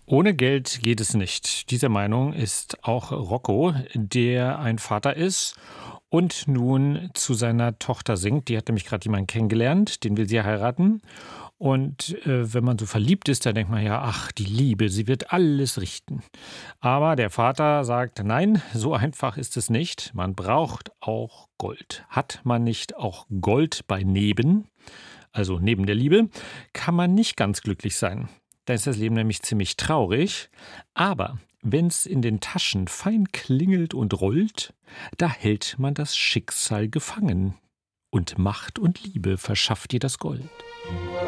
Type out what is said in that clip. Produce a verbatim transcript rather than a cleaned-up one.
Ohne Geld geht es nicht. Dieser Meinung ist auch Rocco, der ein Vater ist und nun zu seiner Tochter singt. Die hat nämlich gerade jemanden kennengelernt, den will sie heiraten. Und äh, wenn man so verliebt ist, dann denkt man ja, ach, die Liebe, sie wird alles richten. Aber der Vater sagt, nein, so einfach ist es nicht. Man braucht auch Gold. Hat man nicht auch Gold bei Neben, also neben der Liebe, kann man nicht ganz glücklich sein. Da ist das Leben nämlich ziemlich traurig. Aber wenn's in den Taschen fein klingelt und rollt, da hält man das Schicksal gefangen. Und Macht und Liebe verschafft dir das Gold.